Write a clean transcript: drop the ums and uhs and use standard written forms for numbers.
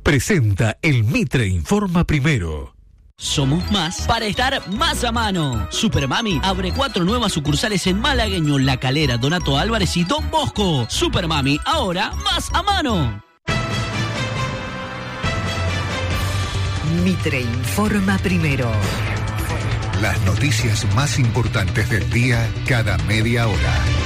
presenta el Mitre Informa Primero. Somos más para estar más a mano. Supermami abre 4 nuevas sucursales en Malagueño, La Calera, Donato Álvarez y Don Bosco. Supermami, ahora más a mano. Mitre Informa Primero. Las noticias más importantes del día cada media hora.